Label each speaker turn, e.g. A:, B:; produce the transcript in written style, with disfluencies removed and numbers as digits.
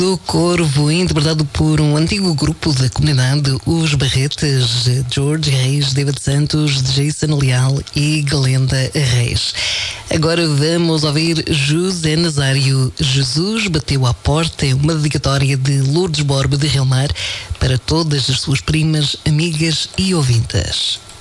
A: Do Corvo, interpretado por um antigo grupo da comunidade, os Barretes, Jorge Reis, David Santos, Jason Leal e Glenda Reis. Agora vamos ouvir José Nazário. Jesus bateu à porta, é uma dedicatória de Lourdes Borba de Real Mar para todas as suas primas, amigas e ouvintas.